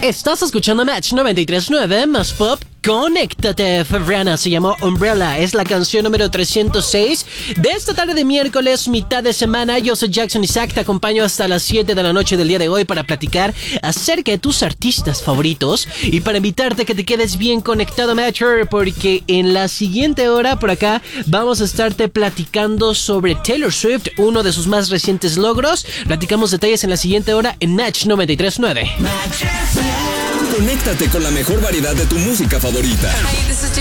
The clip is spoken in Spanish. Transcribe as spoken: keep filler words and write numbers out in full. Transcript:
Estás escuchando Match noventa y tres punto nueve, más pop. Conéctate. Rihanna se llamó Umbrella. Es la canción número trescientos seis de esta tarde de miércoles, mitad de semana. Yo soy Jackson Isaac. Te acompaño hasta las siete de la noche del día de hoy para platicar acerca de tus artistas favoritos y para invitarte a que te quedes bien conectado, Matcher, porque en la siguiente hora por acá vamos a estarte platicando sobre Taylor Swift, uno de sus más recientes logros. Platicamos detalles en la siguiente hora en Match noventa y tres punto nueve. Conéctate con la mejor variedad de tu música favorita. Hi, this is